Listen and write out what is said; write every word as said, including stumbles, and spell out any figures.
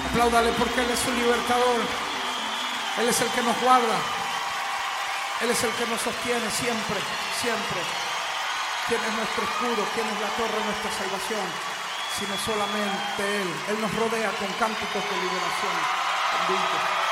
Apláudale porque Él es su libertador. Él es el que nos guarda. Él es el que nos sostiene siempre, siempre. ¿Quién es nuestro escudo? ¿Quién es la torre de nuestra salvación? Sino solamente Él. Él nos rodea con cánticos de liberación. Bendito.